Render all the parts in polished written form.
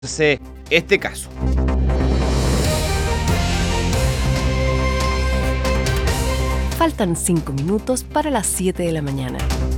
este caso. Faltan 5 minutos para las 7 de la mañana.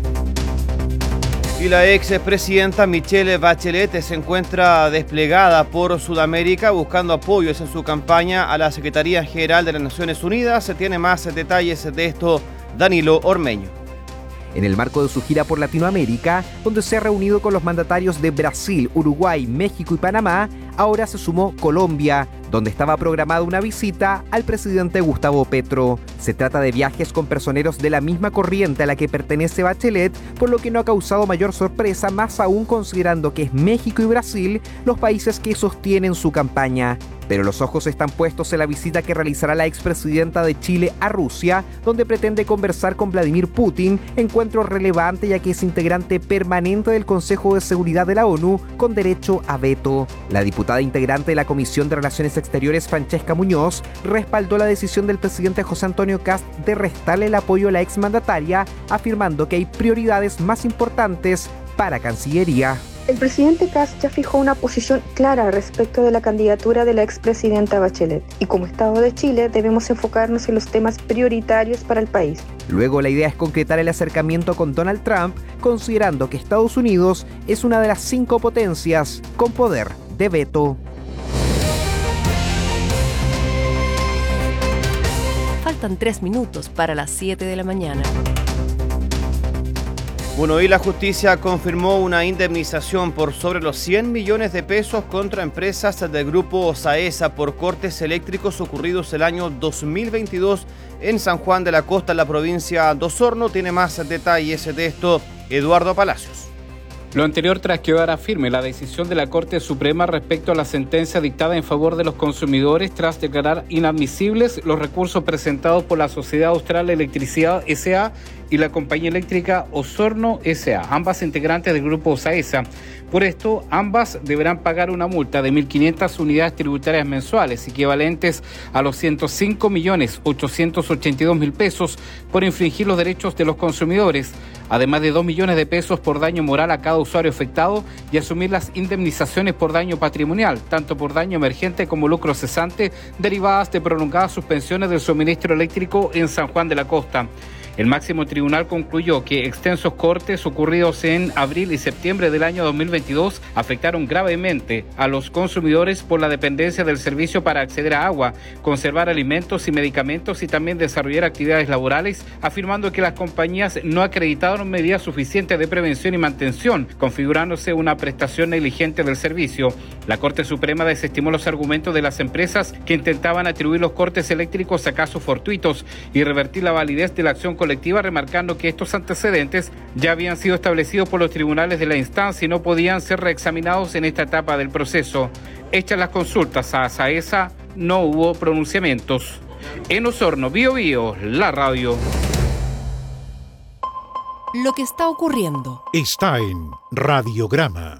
Y la expresidenta Michelle Bachelet se encuentra desplegada por Sudamérica buscando apoyos en su campaña a la Secretaría General de las Naciones Unidas. Se tiene más detalles de esto Danilo Ormeño. En el marco de su gira por Latinoamérica, donde se ha reunido con los mandatarios de Brasil, Uruguay, México y Panamá, ahora se sumó Colombia, donde estaba programada una visita al presidente Gustavo Petro. Se trata de viajes con personeros de la misma corriente a la que pertenece Bachelet, por lo que no ha causado mayor sorpresa, más aún considerando que es México y Brasil los países que sostienen su campaña. Pero los ojos están puestos en la visita que realizará la expresidenta de Chile a Rusia, donde pretende conversar con Vladimir Putin, encuentro relevante ya que es integrante permanente del Consejo de Seguridad de la ONU con derecho a veto. La diputada integrante de la Comisión de Relaciones Exteriores, Francesca Muñoz, respaldó la decisión del presidente José Antonio Kast de restarle el apoyo a la exmandataria, afirmando que hay prioridades más importantes para Cancillería. El presidente Kast ya fijó una posición clara respecto de la candidatura de la expresidenta Bachelet y como Estado de Chile debemos enfocarnos en los temas prioritarios para el país. Luego la idea es concretar el acercamiento con Donald Trump, considerando que Estados Unidos es una de las 5 potencias con poder de veto. Faltan 3 minutos para las 7 de la mañana. Bueno, y la justicia confirmó una indemnización por sobre los 100 millones de pesos contra empresas del grupo SAESA por cortes eléctricos ocurridos el año 2022 en San Juan de la Costa, en la provincia de Osorno. Tiene más detalles de esto Eduardo Palacios. Lo anterior tras que quedara firme la decisión de la Corte Suprema respecto a la sentencia dictada en favor de los consumidores tras declarar inadmisibles los recursos presentados por la Sociedad Austral Electricidad S.A. y la Compañía Eléctrica Osorno S.A., ambas integrantes del grupo SAESA. Por esto, ambas deberán pagar una multa de 1.500 unidades tributarias mensuales, equivalentes a los 105.882.000 pesos por infringir los derechos de los consumidores, además de 2 millones de pesos por daño moral a cada usuario afectado y asumir las indemnizaciones por daño patrimonial, tanto por daño emergente como lucro cesante, derivadas de prolongadas suspensiones del suministro eléctrico en San Juan de la Costa. El máximo tribunal concluyó que extensos cortes ocurridos en abril y septiembre del año 2022 afectaron gravemente a los consumidores por la dependencia del servicio para acceder a agua, conservar alimentos y medicamentos y también desarrollar actividades laborales, afirmando que las compañías no acreditaron medidas suficientes de prevención y mantención, configurándose una prestación negligente del servicio. La Corte Suprema desestimó los argumentos de las empresas que intentaban atribuir los cortes eléctricos a casos fortuitos y revertir la validez de la acción colectiva, remarcando que estos antecedentes ya habían sido establecidos por los tribunales de la instancia y no podían ser reexaminados en esta etapa del proceso. Hechas las consultas a SAESA, no hubo pronunciamientos. En Osorno, Biobío, la radio. Lo que está ocurriendo está en Radiograma.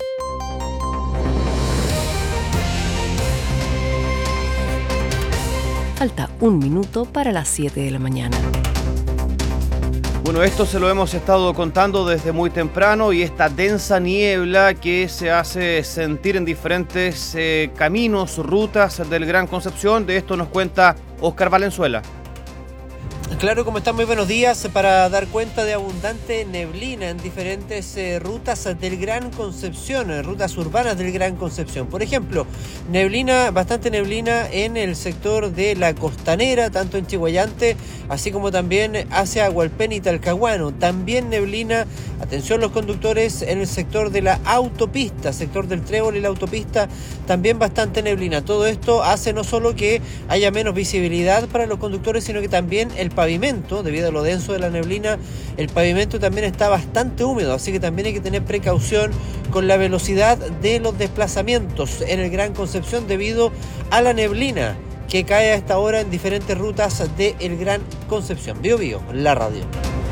Falta 1 minuto para las 7 de la mañana. Bueno, esto se lo hemos estado contando desde muy temprano y esta densa niebla que se hace sentir en diferentes caminos, rutas del Gran Concepción. De esto nos cuenta Oscar Valenzuela. Claro, ¿cómo están? Muy buenos días. Para dar cuenta de abundante neblina en diferentes rutas del Gran Concepción, rutas urbanas del Gran Concepción. Por ejemplo, bastante neblina en el sector de la Costanera, tanto en Chiguayante, así como también hacia Hualpén y Talcahuano. También neblina, atención los conductores, en el sector de la autopista, sector del Trébol y la autopista, también bastante neblina. Todo esto hace no solo que haya menos visibilidad para los conductores, sino que también el pavimento, debido a lo denso de la neblina, el pavimento también está bastante húmedo, así que también hay que tener precaución con la velocidad de los desplazamientos en el Gran Concepción debido a la neblina que cae a esta hora en diferentes rutas del Gran Concepción. Biobío, la radio.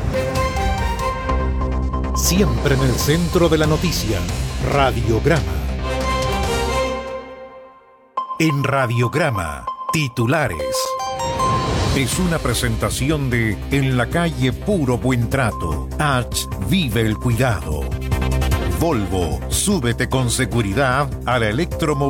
Siempre en el centro de la noticia, Radiograma. En Radiograma, titulares. Es una presentación de En la calle Puro Buen Trato. H. Vive el Cuidado. Volvo, súbete con seguridad a la electromovilidad.